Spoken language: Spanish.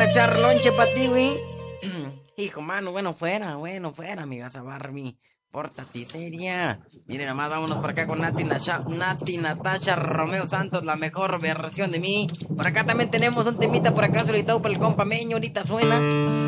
a echar lonche para ti, güey. Hijo, mano, bueno fuera, amiga Barbie. Pórtate seria. Miren, nomás vámonos por acá con Nati Natasha Romeo Santos, la mejor versión de mí. Por acá también tenemos un temita por acá solicitado por el compa Meño, ahorita suena.